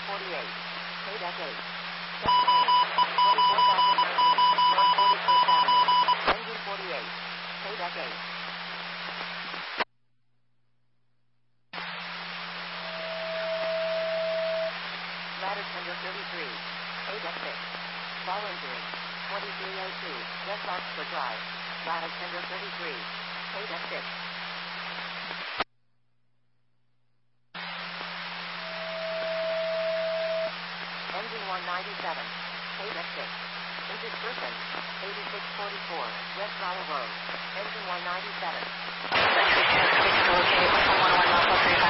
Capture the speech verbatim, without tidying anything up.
forty-eight. K deck eight. twenty-four thousand nineteen. North forty-first Avenue. Engine forty-eight. K deck eight. Ladder tender thirty-three. K deck six. Ball injury. twenty-three oh two. West Oxford Drive. Ladder tender thirty-three. K deck six. Engine one ninety-seven. K deck six. Injured person. eighty-six forty-four. West Rowell Road. Engine one ninety-seven.